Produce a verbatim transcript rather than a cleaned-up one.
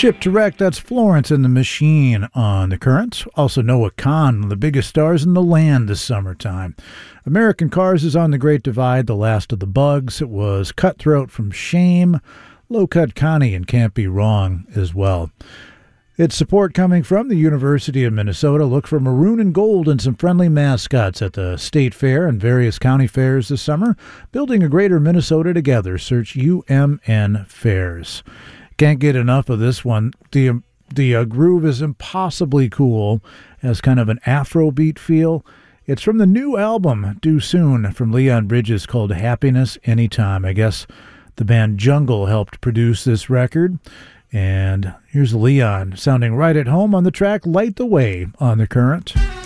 Ship to Wreck, that's Florence and the Machine on the Current. Also Noah Kahan, one of the biggest stars in the land this summertime. American Cars is on the Great Divide, The Last of the Bugs. It was Cutthroat from Shame, Low Cut Connie and Can't Be Wrong as well. It's support coming from the University of Minnesota. Look for maroon and gold and some friendly mascots at the State Fair and various county fairs this summer. Building a greater Minnesota together. Search U M N Fairs. Can't get enough of this one. The the uh, groove is impossibly cool. Has kind of an Afrobeat feel. It's from the new album, Due Soon, from Leon Bridges, called Happiness Anytime. I guess the band Jungle helped produce this record. And here's Leon sounding right at home on the track Light the Way on the Current.